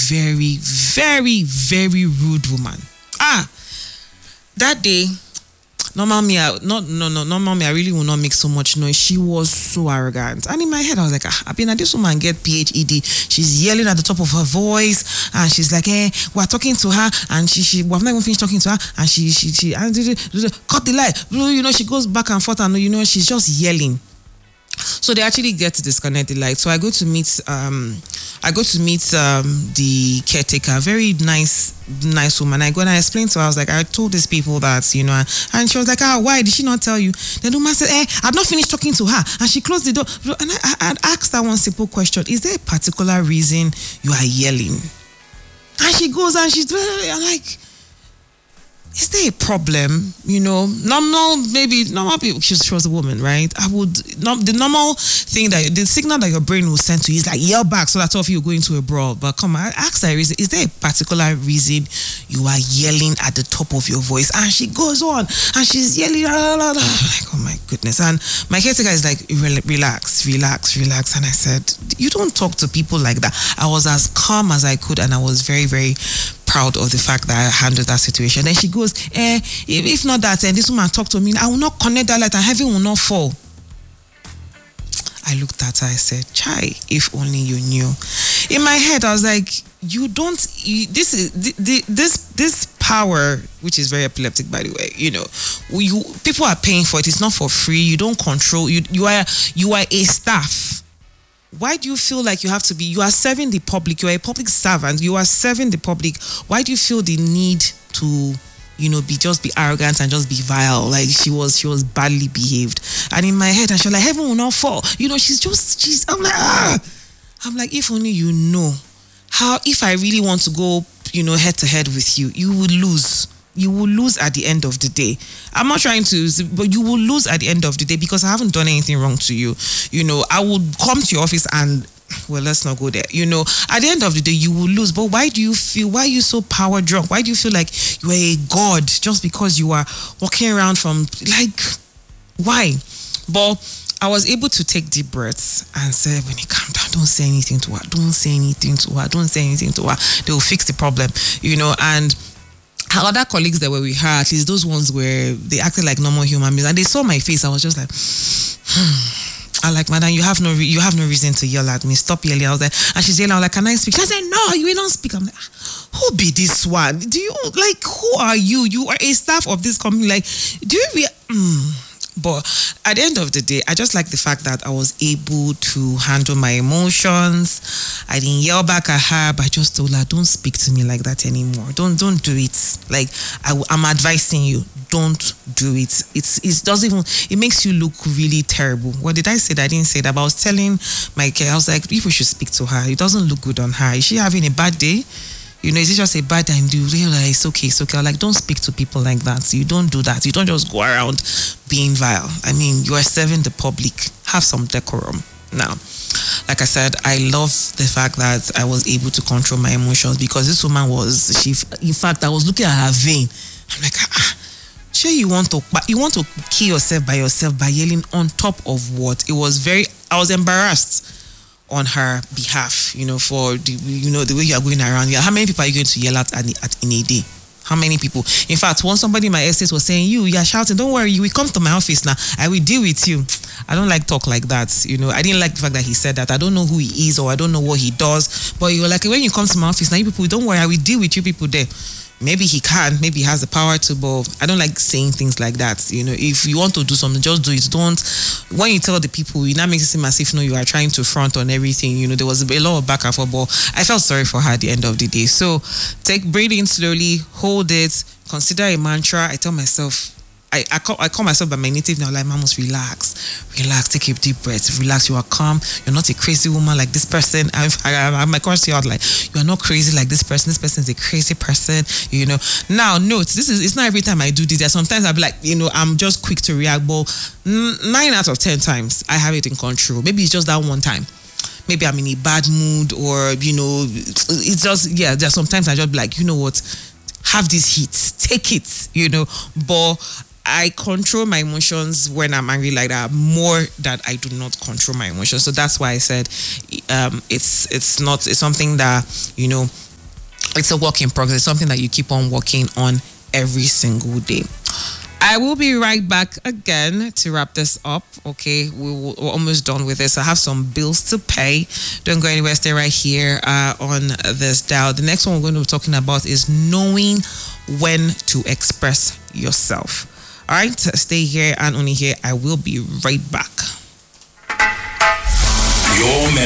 very, very, very rude woman. That day, normal me, I really will not make so much noise. She was so arrogant. And in my head, I was like, this woman get PhD. She's yelling at the top of her voice. And she's like, we're talking to her. And we have not even finished talking to her. And she cut the light. She goes back and forth and, she's just yelling. So they actually get to disconnect the light. So I go to meet the caretaker, very nice woman. I go and I explained to her, I was like, I told these people that, and she was like, why did she not tell you? The woman said, I've not finished talking to her. And she closed the door. And I asked her one simple question. Is there a particular reason you are yelling? And she goes and she's like, is there a problem? Normal people, she was a woman, right? The normal thing the signal that your brain will send to you is like, yell back so that all of you go into a brawl. But come on, I asked her, is there a particular reason you are yelling at the top of your voice? And she goes on and she's yelling, like, oh my goodness. And my caretaker is like, relax. And I said, you don't talk to people like that. I was as calm as I could, and I was very, very proud of the fact that I handled that situation. Then she goes, if not that, and this woman talked to me, I will not connect that light and heaven will not fall. I looked at her, I said, Chai, if only you knew. In my head, I was like, this power, which is very epileptic, by the way, people are paying for it. It's not for free. You don't control, you are a staff. Why do you feel like you have to be? You are serving the public. You are a public servant. You are serving the public. Why do you feel the need to, be arrogant and just be vile? Like she was badly behaved. And in my head, I was like, heaven will not fall. I'm like, if only you know how. If I really want to go, head to head with you, you would lose. You will lose at the end of the day. I'm not trying to, but you will lose at the end of the day because I haven't done anything wrong to you. I would come to your office and, well, let's not go there. At the end of the day, you will lose. But why are you so power drunk? Why do you feel like you are a god just because you are walking around why? But I was able to take deep breaths and say, when you calm down, don't say anything to her. Don't say anything to her. Don't say anything to her. They will fix the problem, and her other colleagues that were with her, at least those ones where they acted like normal human beings, and they saw my face. I was just like, I like, madam, you have no reason to yell at me. Stop yelling. I was like, and she's yelling. I was like, can I speak? She said, no, you will not speak. I'm like, who be this one? Who are you? You are a staff of this company. Like, do you But at the end of the day, I just like the fact that I was able to handle my emotions. I didn't yell back at her, but I just told her, don't speak to me like that anymore. Don't do it. Like, I'm advising you, don't do it. It doesn't even, it makes you look really terrible. What did I say that I didn't say that? But I was telling my care, I was like, people should speak to her. It doesn't look good on her. Is she having a bad day? Is it just a bad time? Do you like, it's okay. I'm like, don't speak to people like that. So you don't do that. You don't just go around being vile. I mean, you are serving the public. Have some decorum. Now, like I said, I love the fact that I was able to control my emotions because this woman in fact, I was looking at her vein. I'm like, sure you want to kill yourself by yelling on top of what? I was embarrassed on her behalf, for the way you are going around. How many people are you going to yell at in a day? How many people? In fact, once somebody in my estate was saying, you're shouting, don't worry, you will come to my office now. I will deal with you. I don't like talk like that. I didn't like the fact that he said that. I don't know who he is or I don't know what he does. But you're like, when you come to my office now, you people, don't worry, I will deal with you people there. Maybe he can, maybe he has the power to, but I don't like saying things like that. If you want to do something, just do it. Don't, when you tell the people, it now makes it seem as if you are trying to front on everything. There was a lot of back and forth, but I felt sorry for her at the end of the day. So breathe in slowly, hold it, consider a mantra. I tell myself, I call myself by my native now, like, Mamos, relax, take a deep breath, relax, you are calm, you're not a crazy woman like this person. My course out like, you are not crazy like this person is a crazy person, Now, note, it's not every time I do this. Sometimes I'll be like, I'm just quick to react, but 9 out of 10 times, I have it in control. Maybe it's just that one time. Maybe I'm in a bad mood or, it's just, there's sometimes I just be like, you know what, have this heat, take it, but I control my emotions when I'm angry like that more than I do not control my emotions. So that's why I said it's something that, it's a work in progress. It's something that you keep on working on every single day. I will be right back again to wrap this up. Okay, we're almost done with this. I have some bills to pay. Don't go anywhere. Stay right here on this dial. The next one we're going to be talking about is knowing when to express yourself. All right, stay here and only here. I will be right back. Your